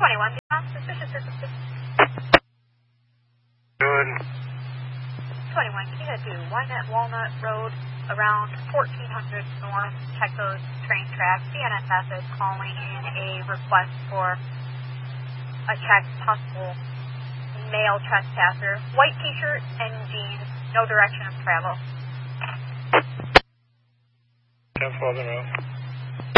21, suspicious circumstances. Good. 21, can you head to Wynette Walnut Road around 1400 North, check those train tracks. CNSS is calling in a request for a check, possible male trespasser. White t-shirt and jeans, no direction of travel. 10-12 in row.